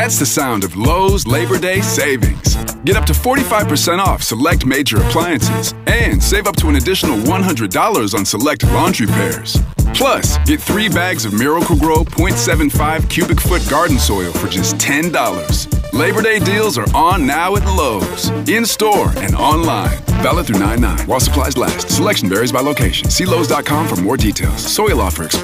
That's the sound of Lowe's Labor Day savings. Get up to 45% off select major appliances and save up to an additional $100 on select laundry pairs. Plus, get 3 bags of Miracle-Gro 0.75 cubic foot garden soil for just $10. Labor Day deals are on now at Lowe's, in-store and online. Valid through 9/9 while supplies last. Selection varies by location. See Lowes.com for more details. Soil offer expires